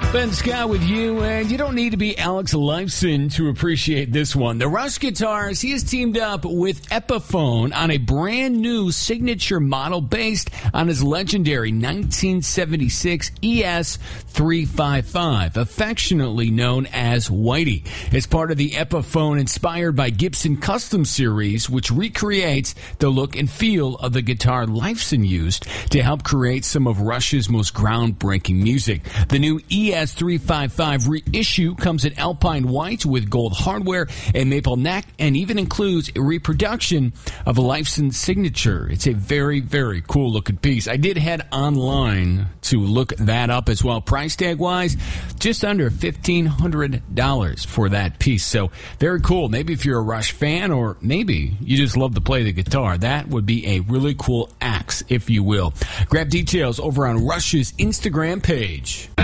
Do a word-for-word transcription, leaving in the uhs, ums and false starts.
Ben Scott with you, and you don't need to be Alex Lifeson to appreciate this one. The Rush Guitars, he has teamed up with Epiphone on a brand new signature model based on his legendary nineteen seventy-six E S three fifty-five, affectionately known as Whitey. As part of the Epiphone inspired by Gibson Custom Series, which recreates the look and feel of the guitar Lifeson used to help create some of Rush's most groundbreaking music. The new E S three fifty-five reissue comes in Alpine White with gold hardware and maple neck, and even includes a reproduction of Lifeson's signature. It's a very, very cool looking piece. I did head online to look that up as well. Price tag wise, just under fifteen hundred dollars for that piece. So very cool. Maybe if you're a Rush fan, or maybe you just love to play the guitar, that would be a really cool axe, if you will. Grab details over on Rush's Instagram page.